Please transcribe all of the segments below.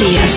Radijas.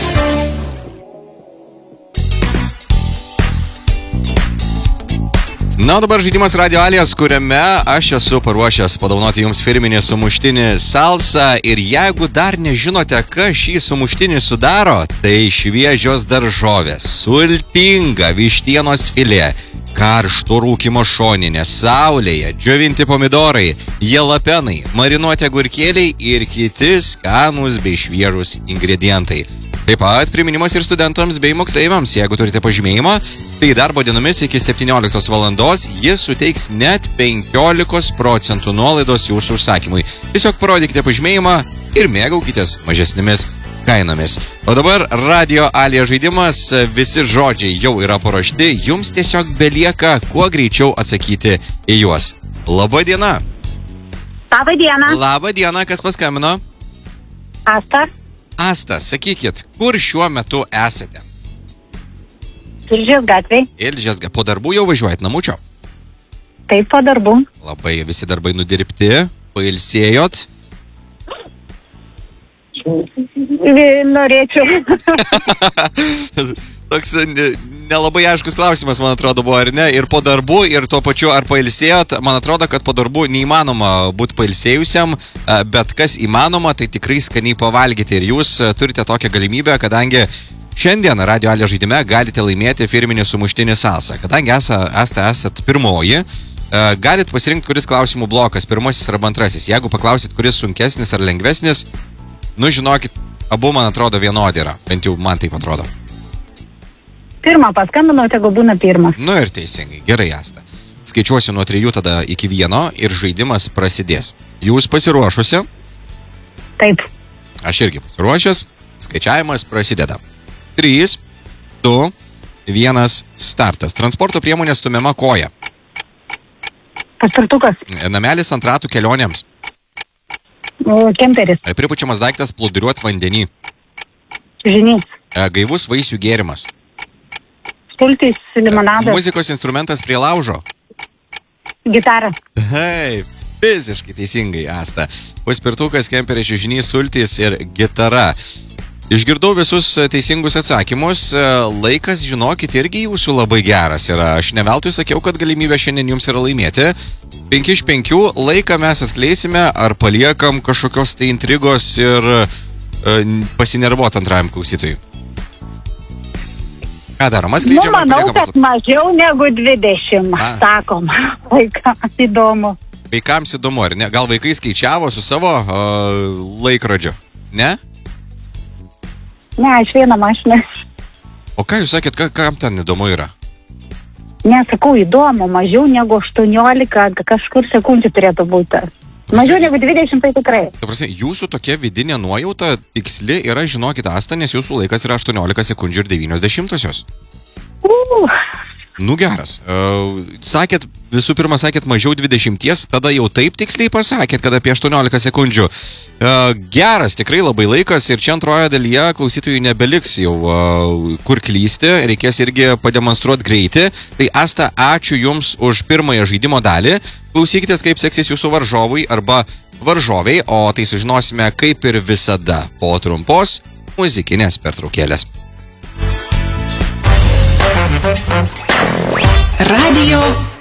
Na, dabar žaidimas Radio Alijas, kuriame aš esu paruošęs padovanoti jums firminį sumuštinį salsa. Ir jeigu dar nežinote, kas šį sumuštinį sudaro, tai šviežios daržovės, sultinga vištienos filė, karšto rūkymo šoninė, saulėje, džiovinti pomidorai, jalapenai, marinuoti agurkėliai ir kiti skanūs bei šviežūs ingredientai. Taip pat priminimas ir studentams bei moksleiviams, jeigu turite pažymėjimą, tai darbo dienomis iki 17 valandos jis suteiks net 15% nuolaidos jūsų užsakymui. Tiesiog parodykite pažymėjimą ir mėgaukitės mažesnėmis kainomis. O dabar Radio Alija žaidimas, visi žodžiai jau yra paruošti, jums tiesiog belieka kuo greičiau atsakyti į juos. Labą dieną. Labą dieną. Labą dieną, kas paskambino? Asta. Asta, sakykit, kur šiuo metu esate? Ilžės gatvėj. Ilžės gatvėj. Po darbų jau važiuojat namučio? Taip, po darbų. Labai visi darbai nudirbti, pailsėjot? Norėčiau. Toks nelabai aiškus klausimas, man atrodo, buvo, ar ne? Ir po darbų, ir tuo pačiu, ar pailsėjot? Man atrodo, kad po darbų neįmanoma būti pailsėjusiam, bet kas įmanoma, tai tikrai skaniai pavalgyti. Ir jūs turite tokią galimybę, kadangi šiandien Radio Alija žaidime galite laimėti firminį sumuštinį salsa. Kadangi esat pirmoji, galit pasirinkti, kuris klausimų blokas, pirmasis arba antrasis. Jeigu paklausit, kuris sunkesnis ar lengvesnis, nu žinokit, abu, man atrodo, vienodi yra. Bent jau man taip atrodo. Pirmą paskambinau, tegu būna pirmas. Nu ir teisingai. Gerai, Asta. Skaičiuosiu nuo 3 tada iki 1 ir žaidimas prasidės. Jūs pasiruošusi? Taip. Aš irgi pasiruošęs. Skaičiavimas prasideda. 3, 2, 1, startas. Transporto priemonė stumiama koja. Paspirtukas. Namelis ant ratų kelionėms. Kemperis. Pripučiamas daiktas plūduriuot vandenį. Žinys. Gaivus vaisių gėrimas. Sultys, limonadas. Muzikos instrumentas prie laužo. Gitara. Hei, visiškai teisingai, Asta. Paspirtukas, kemperis, čiužinys, sultys ir gitara. Išgirdau visus teisingus atsakymus. Laikas, žinokit, irgi jūsų labai geras yra. Aš ne veltui sakiau, kad galimybė šiandien jums yra laimėti. 5 iš 5 laiką mes atskleisime, ar paliekam kažkokios tai intrigos ir pasinervuot antrajam klausytojui. Ką darom? Atskleidžiam, ar manau, paliekam? kad mažiau negu 20, sakom. Vaikams įdomu. Vaikams įdomu, ar ne? Gal vaikai skaičiavo su savo laikrodžiu? Ne? Ne, aš vieną mašiną. O ką jūs sakėt, kam ten įdomu yra? Nesakau, įdomu, mažiau negu 18, kažkur sekundžių turėtų būti. Mažiau negu 20, tai tikrai. Ta prasme, jūsų tokia vidinė nuojauta tiksli yra, žinokit, Asta, nes jūsų laikas yra 18 sekundžių ir 90-osios. Nu geras. Sakėt, visų pirma, sakėt mažiau 20, tada jau taip tiksliai pasakėt, kad apie 18 sekundžių. Geras, tikrai labai laikas ir čia antroje dalyje klausytojų nebeliks jau kur klysti, reikės irgi pademonstruoti greitį. Tai Asta, ačiū Jums už pirmąją žaidimo dalį. Klausykitės, kaip seksis jūsų varžovui arba varžoviai, o tai sužinosime kaip ir visada po trumpos muzikinės pertraukėlės. Radio